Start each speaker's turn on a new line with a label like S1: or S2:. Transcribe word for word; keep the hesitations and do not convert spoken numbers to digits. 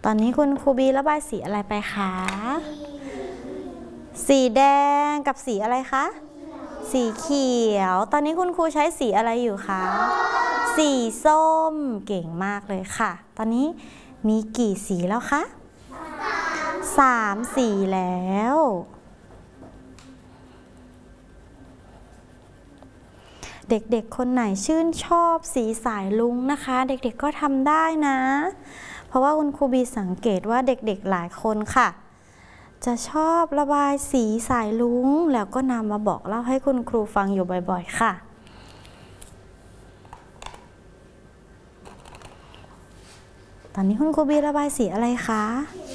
S1: ตอนนี้คุณครูบีระบายสีอะไรไปคะสีแดงกับสีอะไรคะสีเขียวตอนนี้คุณครูใช้สีอะไรอยู่คะสีส้มเก่งมากเลยค่ะตอนนี้มีกี่สีแล้วคะสามสีแล้วเด็กๆคนไหนชื่นชอบสีสายรุ้งนะคะเด็กๆก็ทำได้นะเพราะว่าคุณครูบีสังเกตว่าเด็กๆหลายคนค่ะจะชอบระบายสีสายรุ้งแล้วก็นำมาบอกเล่าให้คุณครูฟังอยู่บ่อยๆค่ะตอนนี้คุณครูบีระบายสีอะไรคะ